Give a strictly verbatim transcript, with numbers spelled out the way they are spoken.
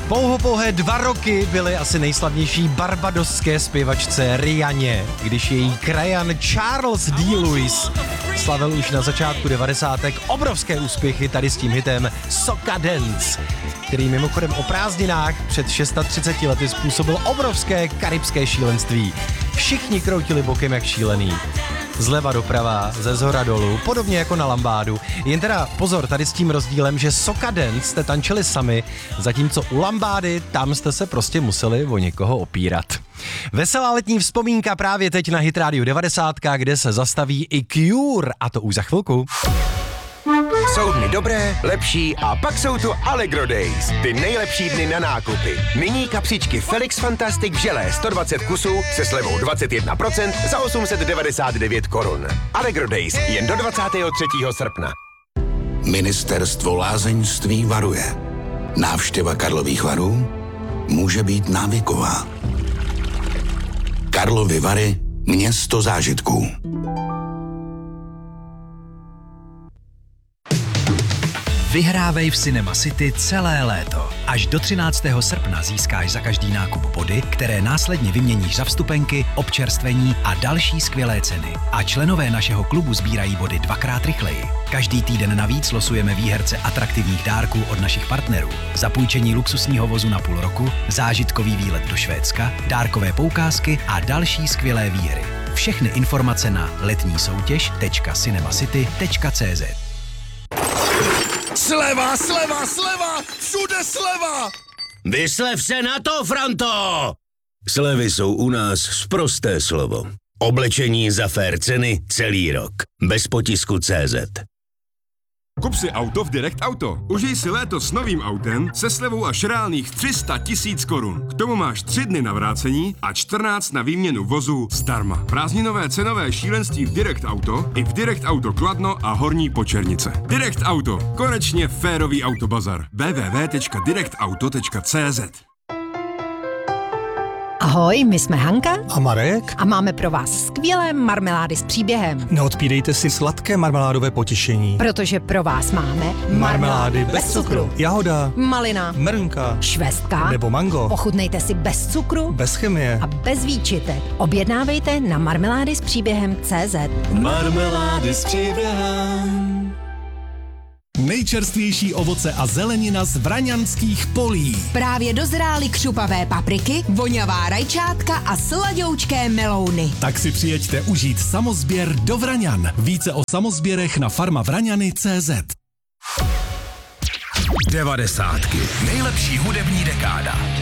Pouho pouhé dva roky byly asi nejslavnější barbadoské zpěvačce Rianě, když její krajan Charles D. Lewis slavil už na začátku devadesátek obrovské úspěchy tady s tím hitem Soca Dance, který mimochodem o prázdninách před třiceti šesti lety způsobil obrovské karibské šílenství. Všichni kroutili bokem jak šílený. Zleva doprava, ze zhora dolů, podobně jako na lambádu. Jen teda pozor, tady s tím rozdílem, že Soca Dance jste tančili sami, zatímco u lambády tam jste se prostě museli o někoho opírat. Veselá letní vzpomínka právě teď na Hit Radio devadesát, kde se zastaví i Cure, a to už za chvilku. Jsou dny dobré, lepší a pak jsou tu Allegro Days. Ty nejlepší dny na nákupy. Nyní kapsičky Felix Fantastic v želé sto dvacet kusů se slevou dvacet jedna procent za osm set devadesát devět korun. Allegro Days jen do dvacátého třetího srpna. Ministerstvo lázeňství varuje. Návštěva Karlových Varů může být návyková. Karlovy Vary, město zážitků. Vyhrávej v Cinema City celé léto. Až do třináctého srpna získáš za každý nákup body, které následně vyměníš za vstupenky, občerstvení a další skvělé ceny. A členové našeho klubu sbírají body dvakrát rychleji. Každý týden navíc losujeme výherce atraktivních dárků od našich partnerů. Zapůjčení luxusního vozu na půl roku, zážitkový výlet do Švédska, dárkové poukázky a další skvělé výhry. Všechny informace na letní soutěž tečka cinemacity tečka cz. Sleva, sleva, sleva! Všude sleva! Vyslev se na to, Franto! Slevy jsou u nás sprosté slovo. Oblečení za fér ceny celý rok. Bez potisku tečka cé zet. Kup si auto v Direct Auto. Užij si léto s novým autem se slevou až reálných tři sta tisíc korun. K tomu máš tři dny na vrácení a čtrnáct na výměnu vozu zdarma. Prázdninové cenové šílenství v Direct Auto i v Direct Auto Kladno a Horní Počernice. Direct Auto. Konečně férový autobazar. w w w tečka direct auto tečka cé zet. Ahoj, my jsme Hanka a Marek a máme pro vás skvělé marmelády s příběhem. Neodpídejte si sladké marmeládové potěšení, protože pro vás máme marmelády bez, bez cukru, jahoda, malina, mrnka, švestka nebo mango. Ochutnejte si bez cukru, bez chemie a bez výčitek. Objednávejte na marmelády s příběhem tečka cé zet. Marmelády s příběhem. Nejčerstvější ovoce a zelenina z vraňanských polí. Právě dozrály křupavé papriky, voňavá rajčátka a sladoučké melouny. Tak si přijeďte užít samozběr do Vraňan. Více o samozběrech na farmavraňany tečka cé zet. Devadesátky. Nejlepší hudební dekáda.